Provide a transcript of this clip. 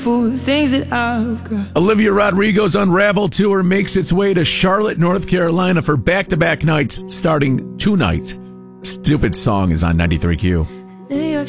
for the things that I've got. Olivia Rodrigo's Unravel tour makes its way to Charlotte, North Carolina for back-to-back nights starting tonight. Stupid Song is on 93Q.